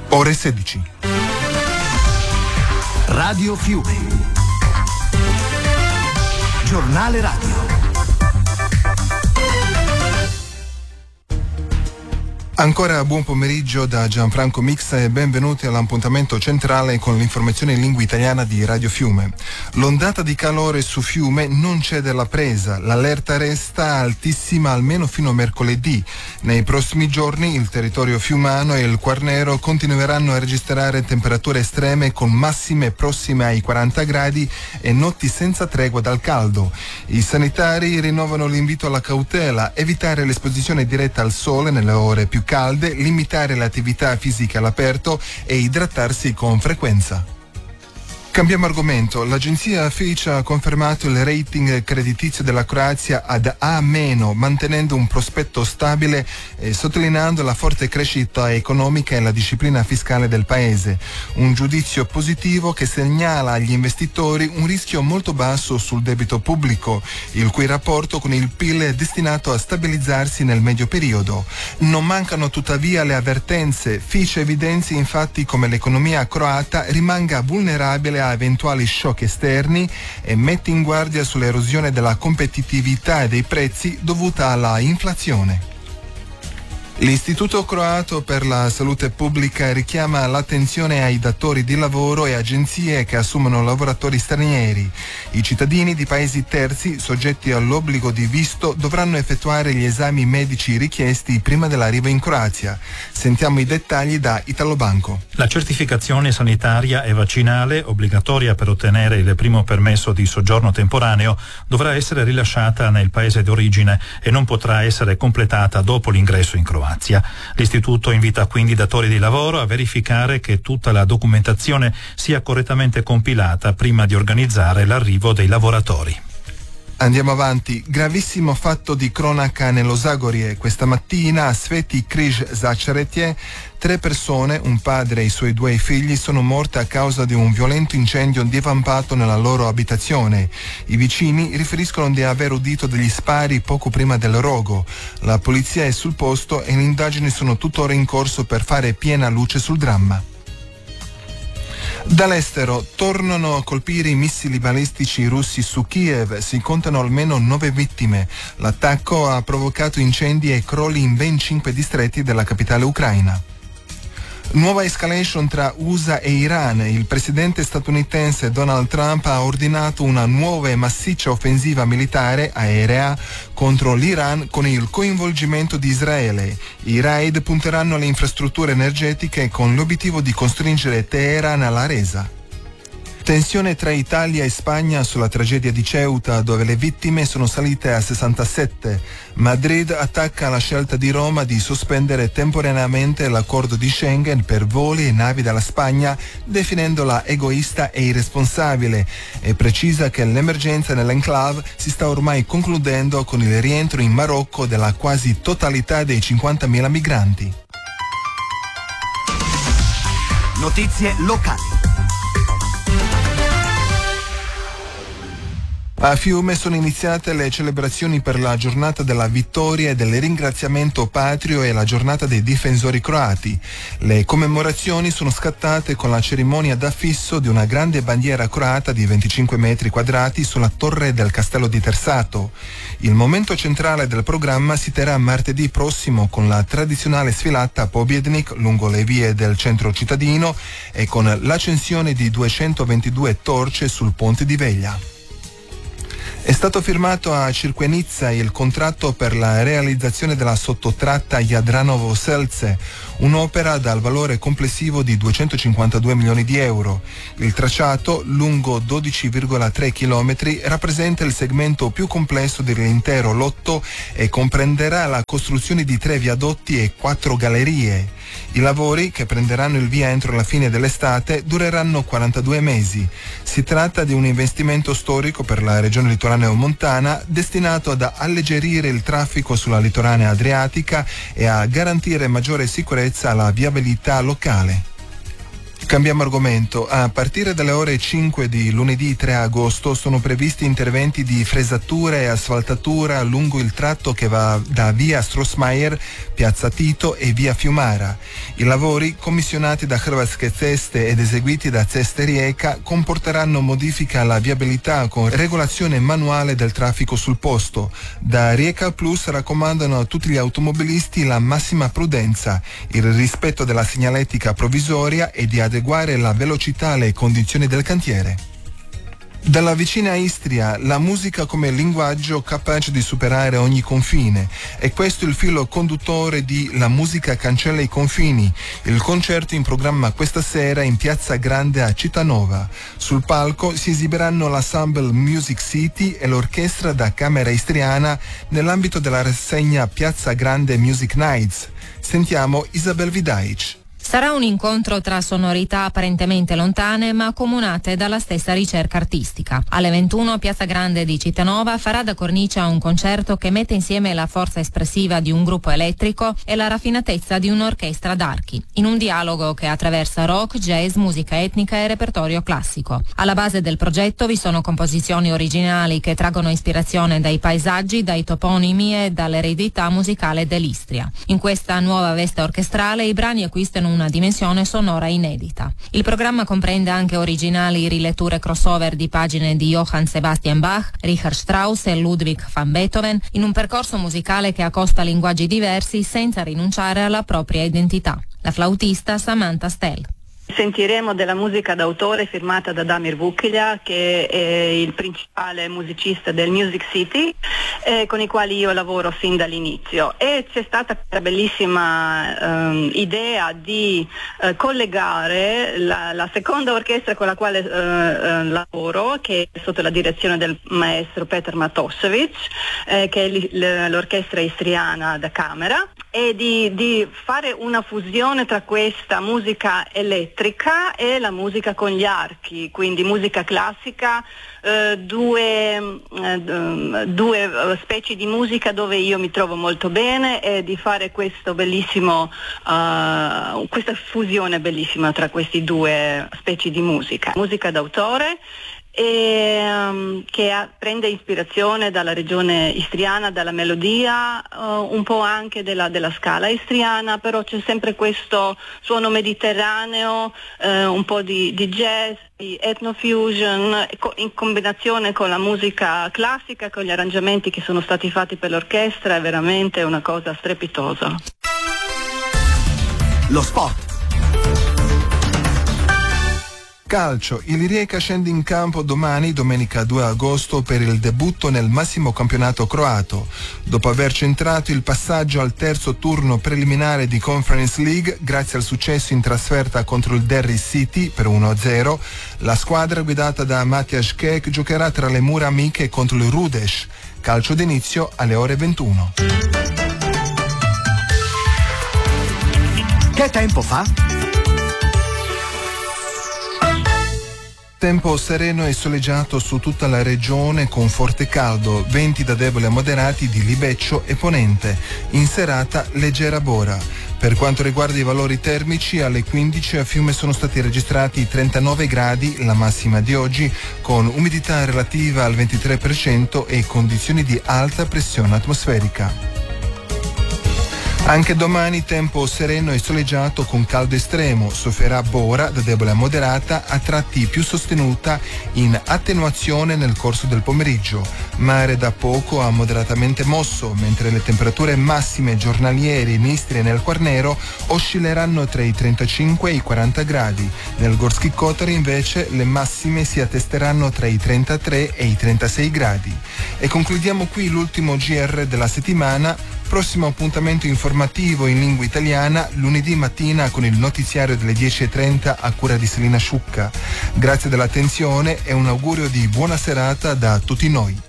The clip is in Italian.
Ore 16. Radio Fiume. Giornale radio. Ancora buon pomeriggio da Gianfranco Mixa e benvenuti all'appuntamento centrale con l'informazione in lingua italiana di Radio Fiume. L'ondata di calore su Fiume non cede alla presa, l'allerta resta altissima almeno fino a mercoledì. Nei prossimi giorni il territorio fiumano e il Quarnero continueranno a registrare temperature estreme con massime prossime ai 40 gradi e notti senza tregua dal caldo. I sanitari rinnovano l'invito alla cautela, evitare l'esposizione diretta al sole nelle ore più calde, limitare l'attività fisica all'aperto e idratarsi con frequenza. Cambiamo argomento. L'agenzia Fitch ha confermato il rating creditizio della Croazia ad A-, mantenendo un prospetto stabile e sottolineando la forte crescita economica e la disciplina fiscale del paese. Un giudizio positivo che segnala agli investitori un rischio molto basso sul debito pubblico, il cui rapporto con il PIL è destinato a stabilizzarsi nel medio periodo. Non mancano tuttavia le avvertenze. Fitch evidenzia infatti come l'economia croata rimanga vulnerabile a eventuali shock esterni e mette in guardia sull'erosione della competitività e dei prezzi dovuta alla inflazione. L'Istituto Croato per la Salute Pubblica richiama l'attenzione ai datori di lavoro e agenzie che assumono lavoratori stranieri. I cittadini di paesi terzi soggetti all'obbligo di visto dovranno effettuare gli esami medici richiesti prima dell'arrivo in Croazia. Sentiamo i dettagli da Italobanco. La certificazione sanitaria e vaccinale, obbligatoria per ottenere il primo permesso di soggiorno temporaneo, dovrà essere rilasciata nel paese d'origine e non potrà essere completata dopo l'ingresso in Croazia. L'Istituto invita quindi i datori di lavoro a verificare che tutta la documentazione sia correttamente compilata prima di organizzare l'arrivo dei lavoratori. Andiamo avanti. Gravissimo fatto di cronaca nello Zagorie. Questa mattina a Sveti Križ Začretje 3 persone, un padre e i suoi 2 figli, sono morte a causa di un violento incendio divampato nella loro abitazione. I vicini riferiscono di aver udito degli spari poco prima del rogo. La polizia è sul posto e le indagini sono tuttora in corso per fare piena luce sul dramma. Dall'estero tornano a colpire i missili balistici russi su Kiev, si contano almeno 9 vittime. L'attacco ha provocato incendi e crolli in ben 5 distretti della capitale ucraina. Nuova escalation tra USA e Iran. Il presidente statunitense Donald Trump ha ordinato una nuova e massiccia offensiva militare aerea contro l'Iran con il coinvolgimento di Israele. I raid punteranno alle infrastrutture energetiche con l'obiettivo di costringere Teheran alla resa. Tensione tra Italia e Spagna sulla tragedia di Ceuta, dove le vittime sono salite a 67. Madrid attacca la scelta di Roma di sospendere temporaneamente l'accordo di Schengen per voli e navi dalla Spagna, definendola egoista e irresponsabile, e precisa che l'emergenza nell'enclave si sta ormai concludendo con il rientro in Marocco della quasi totalità dei 50.000 migranti. Notizie locali. A Fiume sono iniziate le celebrazioni per la giornata della vittoria e del ringraziamento patrio e la giornata dei difensori croati. Le commemorazioni sono scattate con la cerimonia d'affisso di una grande bandiera croata di 25 metri quadrati sulla torre del castello di Tersato. Il momento centrale del programma si terrà martedì prossimo con la tradizionale sfilata Pobjednik lungo le vie del centro cittadino e con l'accensione di 222 torce sul ponte di Veglia. È stato firmato a Cirquenizza il contratto per la realizzazione della sottotratta Jadranovo-Selce, un'opera dal valore complessivo di 252 milioni di euro. Il tracciato, lungo 12,3 km, rappresenta il segmento più complesso dell'intero lotto e comprenderà la costruzione di 3 viadotti e 4 gallerie. I lavori, che prenderanno il via entro la fine dell'estate, dureranno 42 mesi. Si tratta di un investimento storico per la regione litoraneo-montana destinato ad alleggerire il traffico sulla litoranea adriatica e a garantire maggiore sicurezza alla viabilità locale. Cambiamo argomento. A partire dalle ore 5 di lunedì 3 agosto sono previsti interventi di fresatura e asfaltatura lungo il tratto che va da via Strossmayer, piazza Tito e via Fiumara. I lavori, commissionati da Hrvatske ceste ed eseguiti da Ceste Rijeka, comporteranno modifica alla viabilità con regolazione manuale del traffico sul posto. Da Rijeka Plus raccomandano a tutti gli automobilisti la massima prudenza, il rispetto della segnaletica provvisoria e di adeguare la velocità alle condizioni del cantiere. Dalla vicina Istria, la musica come linguaggio capace di superare ogni confine. E questo è il filo conduttore di La musica cancella i confini, il concerto in programma questa sera in Piazza Grande a Cittànova. Sul palco si esibiranno l'ensemble Music City e l'orchestra da camera istriana nell'ambito della rassegna Piazza Grande Music Nights. Sentiamo Isabel Vidaic. Sarà un incontro tra sonorità apparentemente lontane ma accomunate dalla stessa ricerca artistica. Alle 21 Piazza Grande di Cittànova farà da cornice a un concerto che mette insieme la forza espressiva di un gruppo elettrico e la raffinatezza di un'orchestra d'archi, in un dialogo che attraversa rock, jazz, musica etnica e repertorio classico. Alla base del progetto vi sono composizioni originali che traggono ispirazione dai paesaggi, dai toponimi e dall'eredità musicale dell'Istria. In questa nuova veste orchestrale i brani acquistano una dimensione sonora inedita. Il programma comprende anche originali riletture crossover di pagine di Johann Sebastian Bach, Richard Strauss e Ludwig van Beethoven, in un percorso musicale che accosta linguaggi diversi senza rinunciare alla propria identità. La flautista Samantha Stell. Sentiremo della musica d'autore firmata da Damir Vukilia, che è il principale musicista del Music City, con i quali io lavoro fin dall'inizio. E c'è stata questa bellissima idea di collegare la seconda orchestra con la quale lavoro, che è sotto la direzione del maestro Petar Matošević, che è l'orchestra istriana da camera, e di fare una fusione tra questa musica elettrica e la musica con gli archi, quindi musica classica, due specie di musica dove io mi trovo molto bene, e di fare questo bellissimo questa fusione bellissima tra questi due specie di musica d'autore, e che prende ispirazione dalla regione istriana, dalla melodia, un po' anche della scala istriana, però c'è sempre questo suono mediterraneo, un po' di jazz, di ethnofusion, in combinazione con la musica classica, con gli arrangiamenti che sono stati fatti per l'orchestra. È veramente una cosa strepitosa. Lo sport. Calcio. Il Rijeka scende in campo domani, domenica 2 agosto, per il debutto nel massimo campionato croato. Dopo aver centrato il passaggio al terzo turno preliminare di Conference League, grazie al successo in trasferta contro il Derry City per 1-0, la squadra guidata da Matjaž Kek giocherà tra le mura amiche contro il Rudeš. Calcio d'inizio alle ore 21. Che tempo fa? Tempo sereno e soleggiato su tutta la regione con forte caldo, venti da deboli a moderati di libeccio e ponente. In serata leggera bora. Per quanto riguarda i valori termici, alle 15 a Fiume sono stati registrati 39 gradi, la massima di oggi, con umidità relativa al 23% e condizioni di alta pressione atmosferica. Anche domani tempo sereno e soleggiato con caldo estremo, soffierà bora da debole a moderata, a tratti più sostenuta, in attenuazione nel corso del pomeriggio. Mare da poco a moderatamente mosso, mentre le temperature massime giornaliere in Istria e nel Quarnero oscilleranno tra i 35 e i 40 gradi. Nel Gorski Kotar invece le massime si attesteranno tra i 33 e i 36 gradi. E concludiamo qui l'ultimo GR della settimana. Prossimo appuntamento informativo in lingua italiana lunedì mattina con il notiziario delle 10:30 a cura di Selina Sciucca. Grazie dell'attenzione e un augurio di buona serata da tutti noi.